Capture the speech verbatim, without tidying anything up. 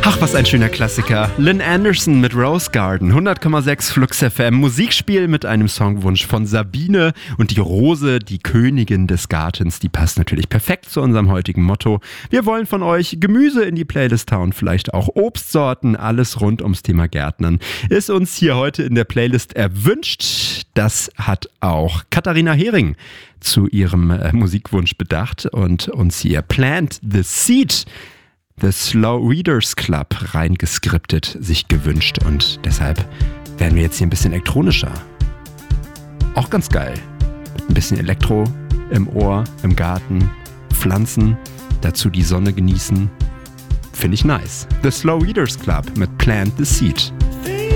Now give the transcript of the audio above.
Ach, was ein schöner Klassiker. Lynn Anderson mit Rose Garden, hundert Komma sechs Flux F M. Musikspiel mit einem Songwunsch von Sabine. Und die Rose, die Königin des Gartens, die passt natürlich perfekt zu unserem heutigen Motto. Wir wollen von euch Gemüse in die Playlist hauen, vielleicht auch Obstsorten, alles rund ums Thema Gärtnern. Ist uns hier heute in der Playlist erwünscht. Das hat auch Katharina Hering zu ihrem äh, Musikwunsch bedacht und uns hier Plant the Seed, The Slow Readers Club, reingeskriptet, sich gewünscht. Und deshalb werden wir jetzt hier ein bisschen elektronischer. Auch ganz geil. Mit ein bisschen Elektro im Ohr, im Garten, Pflanzen, dazu die Sonne genießen. Finde ich nice. The Slow Readers Club mit Plant the Seed.